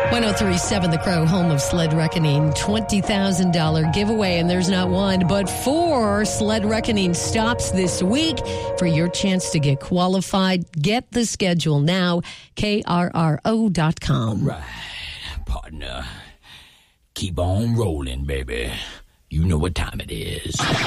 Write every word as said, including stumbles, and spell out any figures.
one oh three point seven The Crow, home of Sled Reckoning, twenty thousand dollars giveaway. And there's not one, but four Sled Reckoning stops this week for your chance to get qualified. Get the schedule now, K R R O dot com. All right, partner. Keep on rolling, baby. You know what time it is.